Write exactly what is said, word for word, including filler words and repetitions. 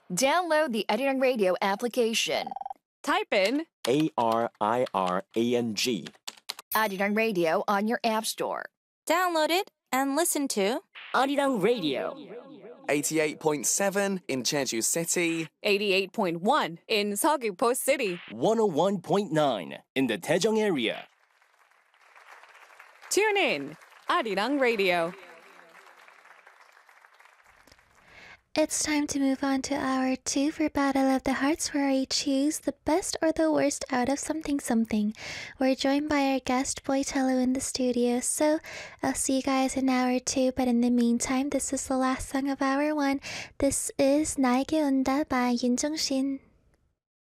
Download the Arirang Radio application. Type in A R I R A N G. Arirang Radio on your app store. Download it and listen to Arirang Radio. eighty-eight point seven in Jeju City. eighty-eight point one in Seogwipo City. one oh one point nine in the Daejeong area. Tune in, Arirang Radio. It's time to move on to hour two for Battle of the Hearts, where I choose the best or the worst out of something something. We're joined by our guest Boitelu in the studio, so I'll see you guys in hour two. But in the meantime, this is the last song of hour one. This is 나에게 온다 by Yoon Jung Shin.